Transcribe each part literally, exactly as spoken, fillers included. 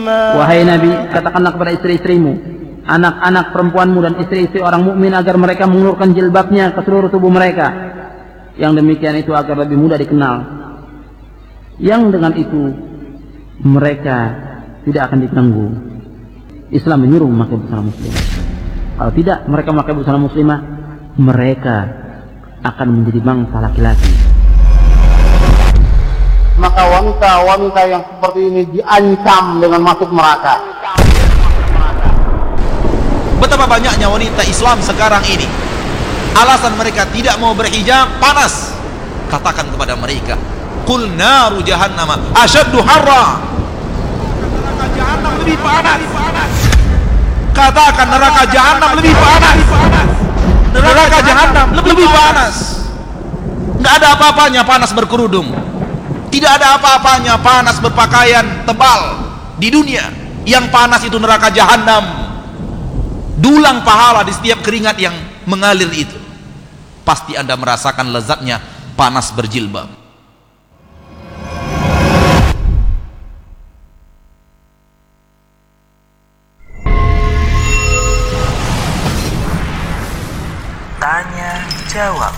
Wahai Nabi, katakanlah kepada istri-istrimu, anak-anak perempuanmu dan istri-istri orang mukmin agar mereka mengulurkan jilbabnya ke seluruh tubuh mereka. Yang demikian itu agar lebih mudah dikenal. Yang dengan itu mereka tidak akan diganggu. Islam menyuruh memakai busana muslim. Kalau tidak mereka memakai busana muslimah, mereka akan menjadi bangsa laki-laki. Maka wanita-wanita yang seperti ini diancam dengan masuk neraka. Betapa banyaknya wanita Islam sekarang ini, alasan mereka tidak mau berhijab panas. Katakan kepada mereka, qul naru jahannam asyaddu harra. Neraka jahanam lebih panas. Katakan neraka jahanam lebih panas. Neraka jahanam lebih panas. Tidak ada apa-apanya panas berkerudung. Tidak ada apa-apanya panas berpakaian tebal di dunia. Yang panas itu neraka jahanam. Dulang pahala di setiap keringat yang mengalir itu. Pasti Anda merasakan lezatnya panas berjilbab. Tanya jawab.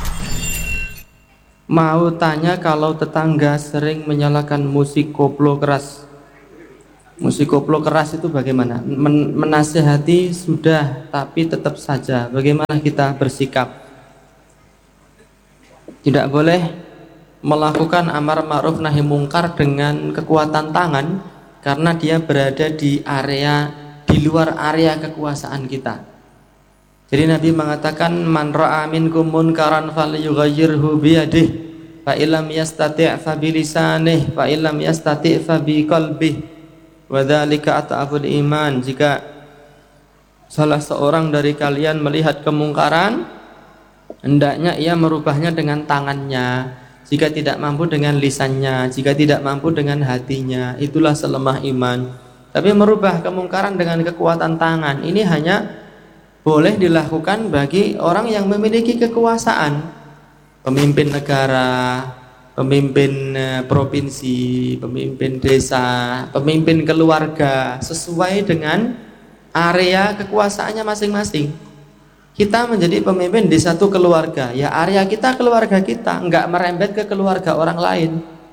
Mau tanya, kalau tetangga sering menyalakan musik koplo keras, musik koplo keras itu bagaimana? Men menasihati sudah, tapi tetap saja bagaimana kita bersikap? Tidak boleh melakukan amar ma'ruf nahi mungkar dengan kekuatan tangan, karena dia berada di area, di luar area kekuasaan kita. Jadi Nabi mengatakan, man ra'a minkum munkaran falyughayyirhu biyadihi, fa illam yastati' fa bilisanihi, fa illam yastati' fa biqalbihi, wa dzalika at'aful iman. Jika salah seorang dari kalian melihat kemungkaran, hendaknya ia merubahnya dengan tangannya. Jika tidak mampu dengan lisannya, jika tidak mampu dengan hatinya, itulah selemah iman. Tapi merubah kemungkaran dengan kekuatan tangan, ini hanya boleh dilakukan bagi orang yang memiliki kekuasaan, pemimpin negara, pemimpin provinsi, pemimpin desa, pemimpin keluarga, sesuai dengan area kekuasaannya masing-masing. Kita menjadi pemimpin di satu keluarga, ya area kita keluarga kita, enggak merembet ke keluarga orang lain.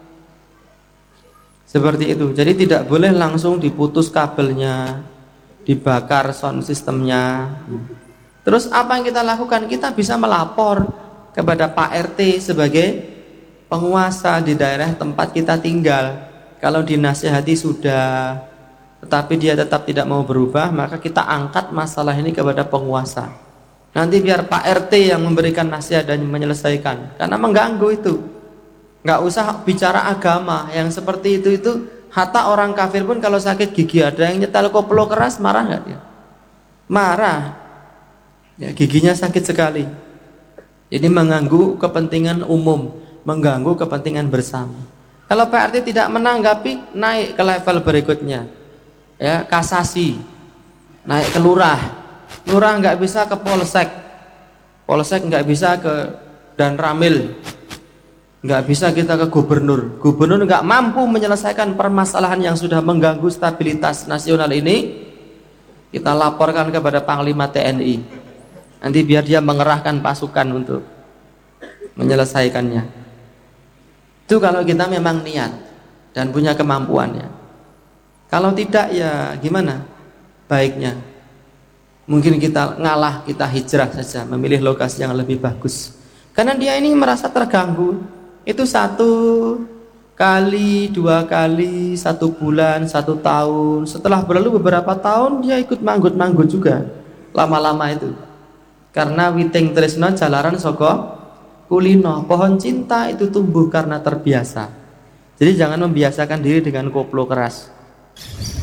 Seperti itu. Jadi tidak boleh langsung diputus kabelnya, dibakar sound sistemnya. Terus apa yang kita lakukan? Kita bisa melapor kepada Pak R T sebagai penguasa di daerah tempat kita tinggal. Kalau dinasihati sudah, tetapi dia tetap tidak mau berubah, maka kita angkat masalah ini kepada penguasa. Nanti biar Pak R T yang memberikan nasihat dan menyelesaikan, karena mengganggu itu. Nggak usah bicara agama yang seperti itu itu. Hatta orang kafir pun kalau sakit gigi, ada yang nyetel koplo keras, marah nggak dia? Marah. Ya, giginya sakit sekali. Jadi mengganggu kepentingan umum, mengganggu kepentingan bersama. Kalau P R T tidak menanggapi, naik ke level berikutnya, ya kasasi, naik ke lurah. Lurah nggak bisa ke polsek, polsek nggak bisa ke Danramil, nggak bisa kita ke gubernur. Gubernur nggak mampu menyelesaikan permasalahan yang sudah mengganggu stabilitas nasional ini, kita laporkan kepada Panglima T N I. Nanti biar dia mengerahkan pasukan untuk menyelesaikannya. Itu kalau kita memang niat dan punya kemampuannya. Kalau tidak, ya gimana baiknya? Mungkin kita ngalah, kita hijrah saja, memilih lokasi yang lebih bagus. Karena dia ini merasa terganggu. Itu satu kali, dua kali, satu bulan, satu tahun. Setelah berlalu beberapa tahun, dia ikut manggut-manggut juga. Lama-lama itu. Karena witing tresno jalaran soko kulino. Pohon cinta itu tumbuh karena terbiasa. Jadi jangan membiasakan diri dengan koplo keras.